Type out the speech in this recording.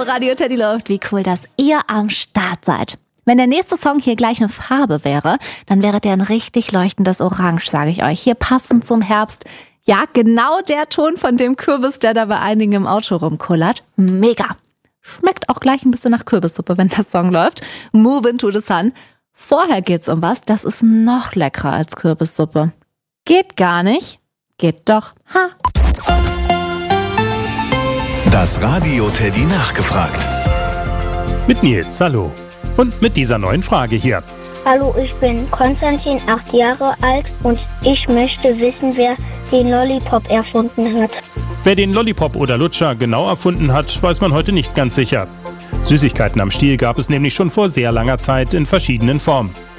Radio Teddy läuft. Wie cool, dass ihr am Start seid. Wenn der nächste Song hier gleich eine Farbe wäre, dann wäre der ein richtig leuchtendes Orange, sage ich euch. Hier passend zum Herbst. Ja, genau der Ton von dem Kürbis, der da bei einigen im Auto rumkullert. Mega. Schmeckt auch gleich ein bisschen nach Kürbissuppe, wenn der Song läuft. Move into the sun. Vorher geht's um was, das ist noch leckerer als Kürbissuppe. Geht gar nicht. Geht doch. Ha. Das Radio Teddy nachgefragt. Mit Nils, hallo. Und mit dieser neuen Frage hier. Hallo, ich bin Konstantin, 8 Jahre alt und ich möchte wissen, wer den Lollipop erfunden hat. Wer den Lollipop oder Lutscher genau erfunden hat, weiß man heute nicht ganz sicher. Süßigkeiten am Stiel gab es nämlich schon vor sehr langer Zeit in verschiedenen Formen.